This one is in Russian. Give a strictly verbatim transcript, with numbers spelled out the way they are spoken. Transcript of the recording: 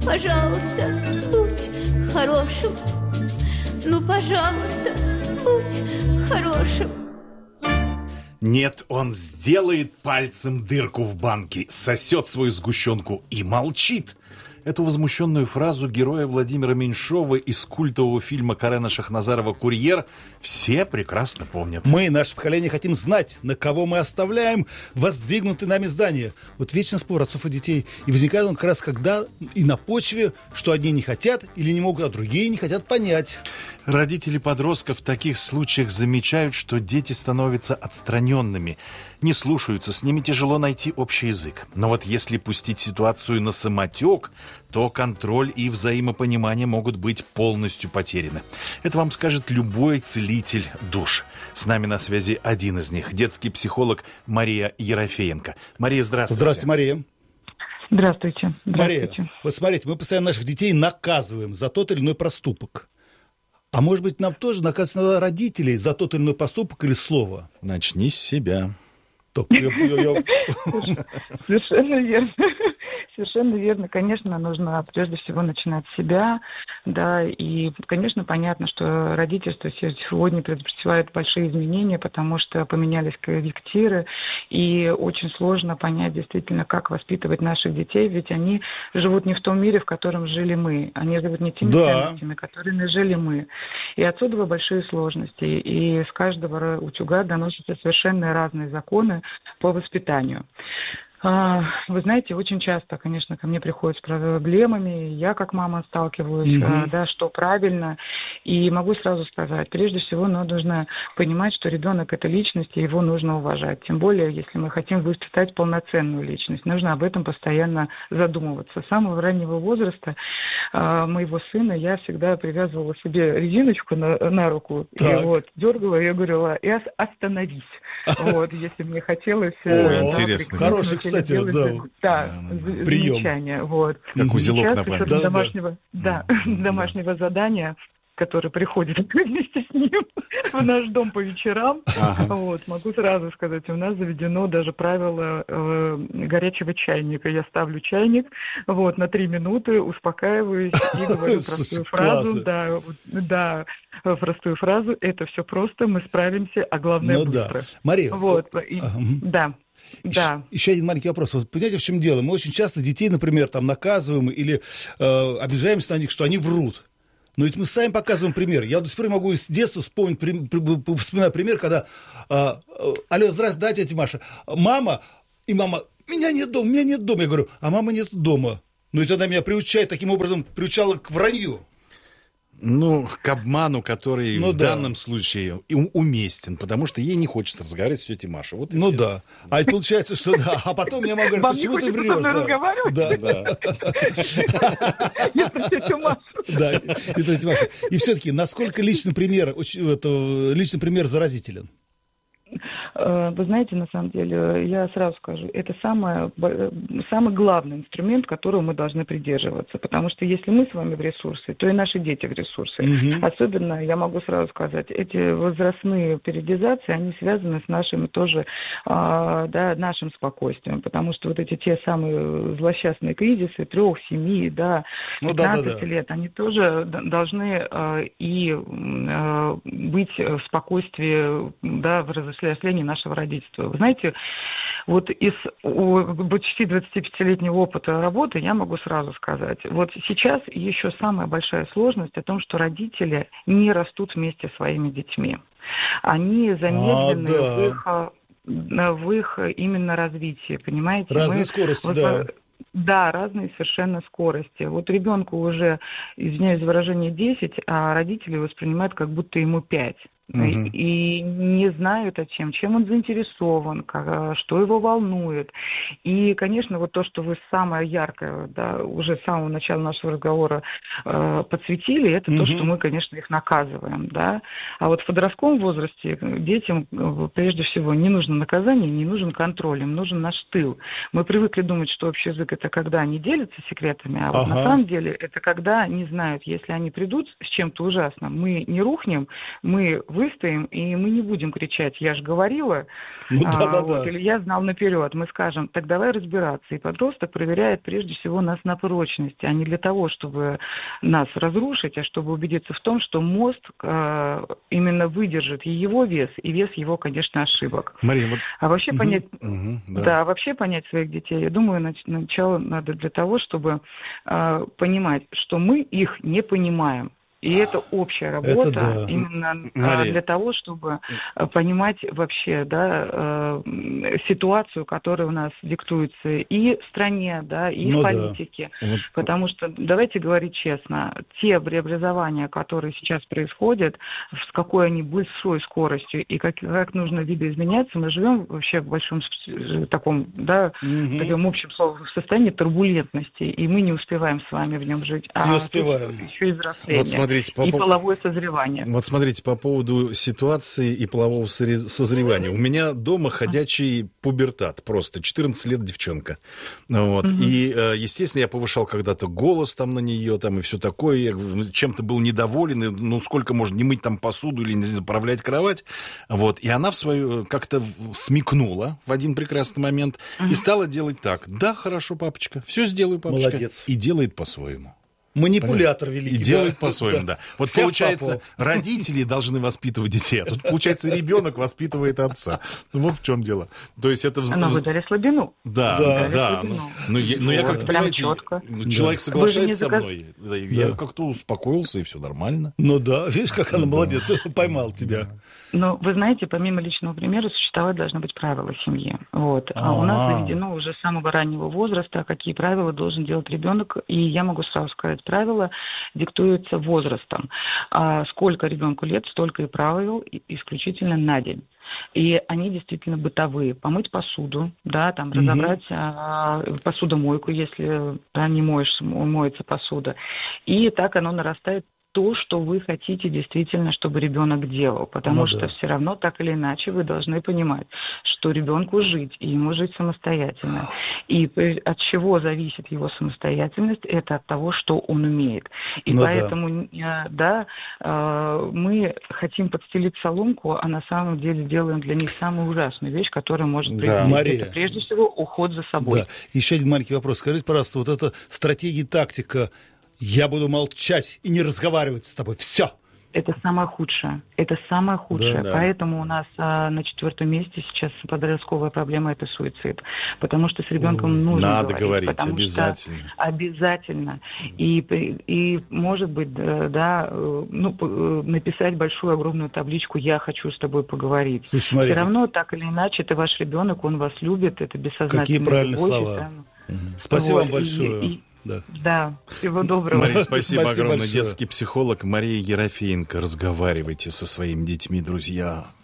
пожалуйста, будь хорошим. Ну, пожалуйста, будь хорошим. Нет, он сделает пальцем дырку в банке, сосет свою сгущенку и молчит. Эту возмущенную фразу героя Владимира Меньшова из культового фильма Карена Шахназарова «Курьер» все прекрасно помнят. Мы, наше поколение, хотим знать, на кого мы оставляем воздвигнутые нами здания. Вот вечный спор отцов и детей. И возникает он как раз когда и на почве, что одни не хотят или не могут, а другие не хотят понять. Родители подростков в таких случаях замечают, что дети становятся отстраненными, не слушаются, с ними тяжело найти общий язык. Но вот если пустить ситуацию на самотек, то контроль и взаимопонимание могут быть полностью потеряны. Это вам скажет любой целитель душ. С нами на связи один из них, детский психолог Мария Ерофеенко. Мария, здравствуйте. Здравствуйте, Мария. Здравствуйте. Здравствуйте. Мария, вот смотрите, мы постоянно наших детей наказываем за тот или иной проступок. А может быть, нам тоже наказывать надо родителей за тот или иной поступок или слово? Начни с себя. Так, я, я, я... Совершенно верно. Совершенно верно. Конечно, нужно прежде всего начинать с себя, да, и, конечно, понятно, что родительство сегодня претерпевает большие изменения, потому что поменялись коллективы, и очень сложно понять действительно, как воспитывать наших детей, ведь они живут не в том мире, в котором жили мы, они живут не теми да. ценностями, которыми жили мы. И отсюда большие сложности, и с каждого утюга доносятся совершенно разные законы по воспитанию. Вы знаете, очень часто, конечно, ко мне приходят с проблемами, я как мама сталкиваюсь, mm-hmm. да, что правильно, и могу сразу сказать, прежде всего, ну, нужно понимать, что ребенок – это личность, и его нужно уважать, тем более, если мы хотим воспитать полноценную личность, нужно об этом постоянно задумываться. С самого раннего возраста э, моего сына я всегда привязывала себе резиночку на, на руку, так. и вот дергала, я говорила, и остановись, вот, если мне хотелось… О, интересно. Хороший, кстати, да, да, прием. Замечание. Вот. Как узелок Сейчас, на память. Да, домашнего, да, да, домашнего да. задания, который приходит вместе с ним в наш дом по вечерам. Ага. Вот, могу сразу сказать, у нас заведено даже правило э, горячего чайника. Я ставлю чайник, вот, на три минуты, успокаиваюсь и говорю простую фразу. Да, да, простую фразу. Это все просто, мы справимся, а главное ну, быстро. Да. Мария. Вот, и, ага. да. Да. Еще один маленький вопрос. Вот понимаете, в чем дело? Мы очень часто детей, например, там наказываем или э, обижаемся на них, что они врут. Но ведь мы сами показываем пример. Я до сих пор могу из детства вспомнить, при, при, вспоминать пример, когда э, э, алло, здравствуйте, да, тетя Маша, мама, и мама, меня нет дома, меня нет дома. Я говорю, а мамы нет дома. Ну и тогда меня приучает, таким образом, приучала к вранью. Ну, к обману, который ну, в да. данном случае уместен, потому что ей не хочется разговаривать с тетей Машей. Вот ну все. Да. А это получается, что да. А потом я могу говорить, почему ты врешь? Да. разговаривать? Да, да. Это тетя Маша. Да, это тетя Маша. И все-таки, насколько личный пример, личный пример заразителен? Вы знаете, на самом деле, я сразу скажу, это самое, самый главный инструмент, которого мы должны придерживаться. Потому что если мы с вами в ресурсе, то и наши дети в ресурсе. Mm-hmm. Особенно, я могу сразу сказать, эти возрастные периодизации, они связаны с нашим тоже, да, нашим спокойствием. Потому что вот эти те самые злосчастные кризисы, трех, семи, да, пятнадцати ну, да, да, да. лет, они тоже должны и быть в спокойствии, да, в разослении нашего родительства. Вы знаете, вот из почти двадцатипятилетнего опыта работы я могу сразу сказать, вот сейчас еще самая большая сложность о том, что родители не растут вместе со своими детьми. Они замедлены а, да. в, их, в их именно развитии, понимаете? Разные Мы, скорости, вот, да. Да, разные совершенно скорости. Вот ребенку уже, извиняюсь за выражение, десять, а родители воспринимают, как будто ему пять. Uh-huh. И не знают о чем, чем он заинтересован, как, что его волнует. И, конечно, вот то, что вы самое яркое, да, уже с самого начала нашего разговора э, подсветили, это uh-huh. то, что мы, конечно, их наказываем. Да? А вот в подростковом возрасте детям прежде всего не нужно наказание, не нужен контроль, им нужен наш тыл. Мы привыкли думать, что общий язык – это когда они делятся секретами, а вот uh-huh. на самом деле это когда не знают, если они придут с чем-то ужасным, мы не рухнем, мы выстоим, и мы не будем кричать «я же говорила», Ну, да, а, да, вот, да. или «я знал наперед». Мы скажем «так давай разбираться». И подросток проверяет прежде всего нас на прочность, а не для того, чтобы нас разрушить, а чтобы убедиться в том, что мост а, именно выдержит и его вес, и вес его, конечно, ошибок. Мария, вот... А вообще Мгм, понять, мгм, да. да, вообще понять своих детей, я думаю, нач- начало надо для того, чтобы а, понимать, что мы их не понимаем. И это общая работа Это да. именно а, Мария. для того, чтобы а, понимать вообще, да, а, м, ситуацию, которая у нас диктуется и в стране, да, и Ну в да. политике. Вот Потому что, давайте говорить честно, те преобразования, которые сейчас происходят, с какой они большой скоростью и как, как нужно видоизменяться, мы живем вообще в большом с- таком, да, Мгм. таком общем слове, в состоянии турбулентности, и мы не успеваем с вами в нем жить. Не успеваем. Еще и взросление. Вот смотрите, по и пов- половое созревание. Вот смотрите, по поводу ситуации и полового сори- созревания. У меня дома ходячий пубертат, просто четырнадцать лет девчонка. Вот. И, э, естественно, я повышал когда-то голос там на нее, там и все такое, я чем-то был недоволен, и, ну, сколько можно не мыть там посуду или не заправлять кровать. Вот. И она в свою как-то смекнула в один прекрасный момент и стала делать так. Да, хорошо, папочка, все сделаю, папочка. Молодец. И делает по-своему. Манипулятор великий. И да. делает по-своему, да. Вот Вся в получается, папу. родители должны воспитывать детей, а тут, получается, ребенок воспитывает отца. Ну, вот в чем дело. То есть это... вз- Но вы вз- дали слабину. Да, Да. да. Ну, ну, я, ну, я как-то, Прям понимаете, чётко. человек Да. соглашается Вы же не со заказ- мной. Да, и Я Да. как-то успокоился, и все нормально. Ну да, видишь, как она молодец, поймал тебя. Но вы знаете, помимо личного примера, существовать должны быть правила семьи. Вот. А у нас А-а. заведено уже с самого раннего возраста, какие правила должен делать ребенок. И я могу сразу сказать, правила диктуются возрастом. А сколько ребенку лет, столько и правил и- исключительно на день. И они действительно бытовые. Помыть посуду, да, там, Мгм. разобрать а, посудомойку, если да, не моешь, моется посуда. И так оно нарастает то, что вы хотите действительно, чтобы ребенок делал. Потому Ну что да. все равно, так или иначе, вы должны понимать, что ребенку жить, и ему жить самостоятельно. И при- от чего зависит его самостоятельность, это от того, что он умеет. И Ну да. поэтому, э, да, э, мы хотим подстелить соломку, а на самом деле делаем для них самую ужасную вещь, которая может Да. произойти. Мария. Это прежде всего уход за собой. Да. Еще один маленький вопрос. Скажите, пожалуйста, вот эта стратегия, тактика, я буду молчать и не разговаривать с тобой. Все. Это самое худшее. Это самое худшее. Да, да. Поэтому у нас а, на четвертом месте сейчас подростковая проблема – это суицид. Потому что с ребенком Ой, нужно надо говорить, потому обязательно. Что обязательно. И, при- и, может быть, да, да, э, ну, п- э, написать большую огромную табличку «Я хочу с тобой поговорить». Слушай, Мария, Все равно, так или иначе, это ваш ребенок, он вас любит, это бессознательная какие правильные любовь, слова. это- спасибо Вот, вам большое. и- и- Да. Да, всего доброго. Мария, спасибо, Спасибо огромное. большое. Детский психолог Мария Ерофеенко. Разговаривайте со своими детьми, друзья.